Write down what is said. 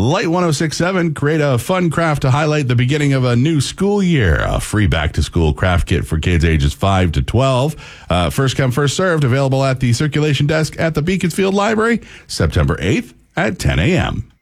Light 106.7, create a fun craft to highlight the beginning of a new school year. A free back-to-school craft kit for kids ages 5 to 12. First come, first served, available at the circulation desk at the Beaconsfield Library, September 8th at 10 a.m.